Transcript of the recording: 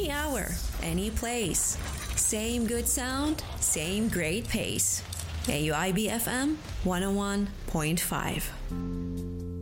Any hour, any place. Same good sound, same great pace. AUIB FM 101.5.